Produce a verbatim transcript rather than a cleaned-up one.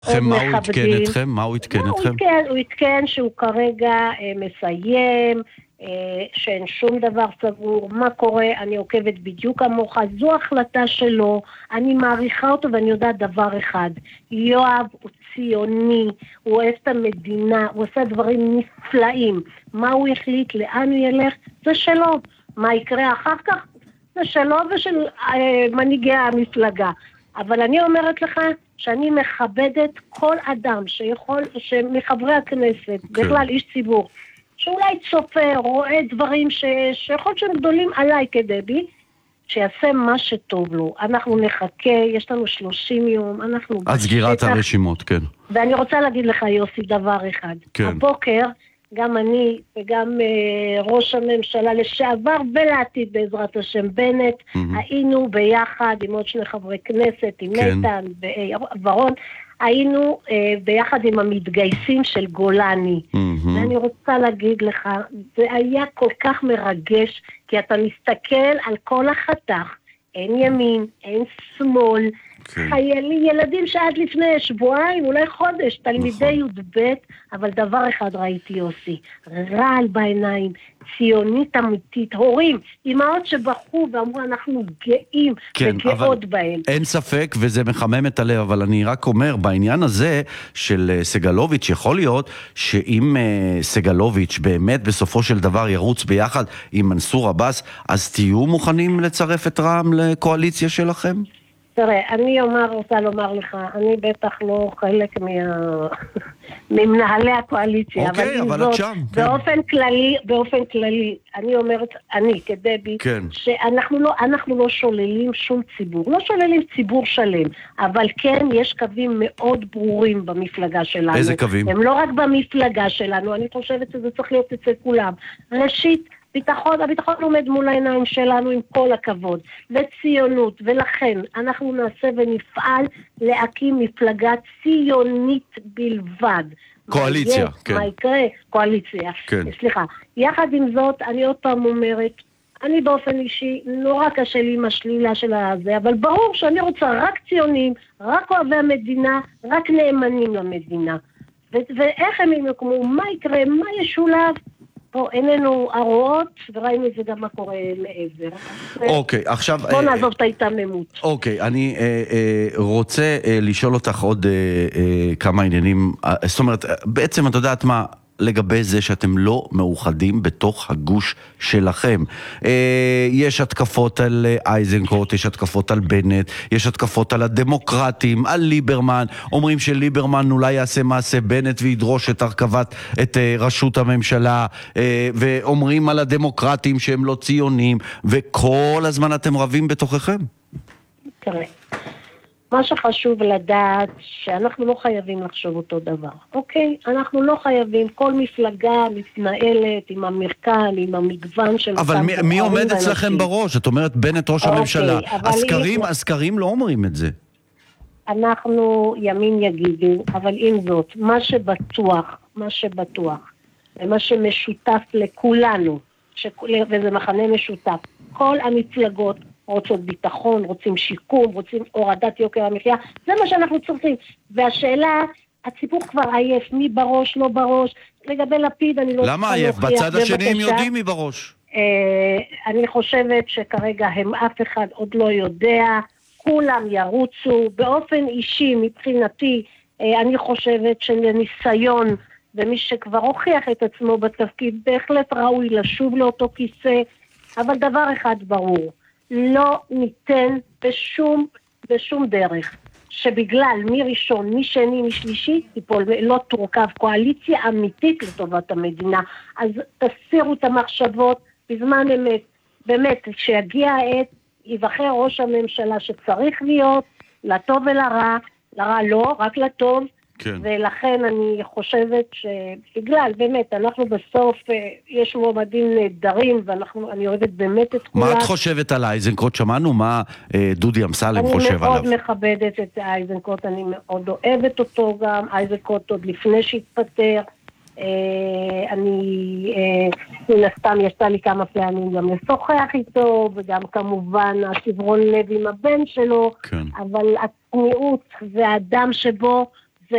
לכם, מה הוא התקן אתכם? מה הוא התקן אתכם? הוא התקן שהוא כרגע מסיים, שאין שום דבר סבור, מה קורה, אני עוקבת בדיוק כמוך, זו החלטה שלו, אני מעריכה אותו ואני יודעת דבר אחד, יואב הוא ציוני, הוא אוהב את המדינה, הוא עושה דברים נפלאים, מה הוא יחליט, לאן הוא ילך, זה שלו, מה יקרה אחר כך, זה שלו ושל אה, מנהיגי המפלגה, אבל אני אומרת לך שאני מכבדת כל אדם שיכול, שמחברי הכנסת, כן. בכלל איש ציבור, שאולי צופה, רואה דברים ש... שיכול שהם גדולים עליי כדבי, שיעשה מה שטוב לו. אנחנו נחכה, יש לנו שלושים יום, אנחנו... עד סגירת הרשימות, כן. ואני רוצה להגיד לך, יוסי, דבר אחד. כן. הבוקר, גם אני וגם uh, ראש הממשלה לשעבר ולעתיד בעזרת השם בנט, mm-hmm. היינו ביחד עם עוד שני חברי כנסת, עם כן. נתן וורון, היינו uh, ביחד עם המתגייסים של גולני. Mm-hmm. ואני רוצה להגיד לך, זה היה כל כך מרגש, כי אתה מסתכל על כל החתך, אין ימין, אין שמאל, okay. חיילים, ילדים שעד לפני שבועיים, אולי חודש, תלמידי י"ב, אבל דבר אחד ראיתי יוסי, רעל בעיניים, ציונית אמיתית, הורים, אמהות שבחו ואמרו אנחנו גאים כן, וגאות בהם. אין ספק וזה מחמם את הלב, אבל אני רק אומר, בעניין הזה של סגלוביץ' יכול להיות שאם סגלוביץ' באמת בסופו של דבר ירוץ ביחד עם מנסור עבאס, אז תהיו מוכנים לצרף את רע"מ לקואליציה שלכם? תראה, אני אומר, רוצה לומר לך, אני בטח לא חלק מה... ממנהלי הקואליציה, אוקיי, אבל, אבל את שם. באופן כן. כללי, באופן כללי, אני אומרת, אני כדבי, כן. שאנחנו לא, אנחנו לא שוללים שום ציבור, לא שוללים ציבור שלם, אבל כן יש קווים מאוד ברורים במפלגה שלנו. איזה קווים? הם לא רק במפלגה שלנו, אני חושבת שזה צריך להיות אצל כולם. ראשית, ביטחון, הביטחון עומד מול העיניים שלנו עם כל הכבוד, וציונות, ולכן אנחנו נעשה ונפעל להקים מפלגה ציונית בלבד. קואליציה, מה כן. מה יקרה? קואליציה. כן. סליחה. יחד עם זאת, אני עוד פעם אומרת, אני באופן אישי, נורא קשה לי עם השלילה של הזה, אבל ברור שאני רוצה רק ציונים, רק אוהבי המדינה, רק נאמנים למדינה. ו- ואיך הם יקומו, מה יקרה, מה ישולב? פה איננו הרואות, וראינו את זה גם מה קורה לעבר. אוקיי, עכשיו... בוא נעזוב את ההתאממות. אוקיי, אני רוצה לשאול אותך עוד כמה עניינים, זאת אומרת, בעצם את יודעת מה... לגבי זה שאתם לא מאוחדים בתוך הגוש שלכם. יש התקפות על אייזנקוט, יש התקפות על בנט, יש התקפות על הדמוקרטים, על ליברמן, אומרים שליברמן אולי יעשה מעשה בנט וידרוש את הרכבת, את ראשות הממשלה, ואומרים על הדמוקרטים שהם לא ציונים, וכל הזמן אתם רבים בתוככם. תראה. מה שחשוב לדעת שאנחנו לא חייבים לחשוב אותו דבר, אוקיי? אנחנו לא חייבים, כל מפלגה מתנהלת עם המרקן, עם המגוון של... אבל מי, מי עומד אצלכם בראש? את אומרת בנט ראש אוקיי, הממשלה. הסקרים, הסקרים לא אומרים את זה. אנחנו ימין יגידו, אבל עם זאת, מה שבטוח, מה שבטוח, ומה שמשותף לכולנו, שכול, וזה מחנה משותף, כל המפלגות, רוצות ביטחון, רוצים שיקום, רוצים הורדת יוקר המחיה, זה מה שאנחנו צריכים. והשאלה, הציבור כבר עייף, מי בראש, לא בראש, לגבי לפיד אני לא... למה עייף? בצד השני הם יודעים מי בראש. אני חושבת שכרגע הם אף אחד עוד לא יודע, כולם ירוצו, באופן אישי מבחינתי, אני חושבת שלניסיון, ומי שכבר הוכיח את עצמו בתפקיד, בהחלט ראוי לשוב לאותו כיסא, אבל דבר אחד ברור, לא ניתן בשום, בשום דרך, שבגלל מי ראשון, מי שני, מי שלישי, תיפול, לא תורכב קואליציה אמיתית לטובת המדינה. אז תסירו את המחשבות בזמן אמת, באמת, כשיגיע העת, יבחר ראש הממשלה שצריך להיות, לטוב ולרע, לרע לא, רק לטוב, כן. ולכן אני חושבת שבגלל, באמת, אנחנו בסוף, יש מועמדים נהדרים, ואני אוהבת באמת את כולם. מה את חושבת על אייזנקוט? שמענו מה דודי אמסלם חושב עליו. אני מאוד מכבדת את אייזנקוט, אני מאוד אוהבת אותו גם, אייזנקוט עוד לפני שהתפטר, אני, מן הסתם יצא לי כמה פעמים גם לשוחח איתו, וגם כמובן השברון לב עם הבן שלו, כן. אבל הצניעות והאדם שבו,